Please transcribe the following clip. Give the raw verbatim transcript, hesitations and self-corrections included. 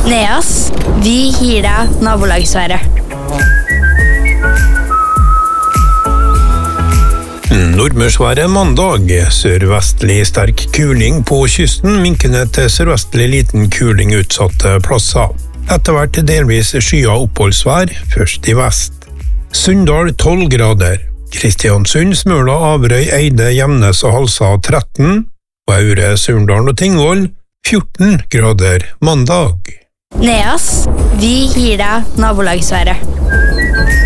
Neas, vi gir deg nabolagsværet. Nordmørsværet mandag. Sørvestlig sterk kuling på kysten, minkende til sørvestlig liten kuling utsatte plasser. Etter hvert delvis skya oppholdsvær, først i vest. Sunndal tolv grader. Kristiansund, Smøla, Averøy, Eide, Gjemnes og Halsa tretten. Og Aure, Surndalen og Tingvoll fjorten grader mandag. Neas, vi gir deg nabolagsværet.